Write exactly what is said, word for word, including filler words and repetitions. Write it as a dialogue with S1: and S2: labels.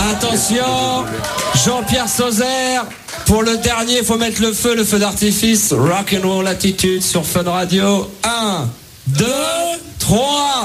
S1: Attention, Jean-Pierre Sauzère. Pour le dernier, faut mettre le feu, le feu d'artifice. Rock and roll attitude sur Fun Radio. un, deux, trois.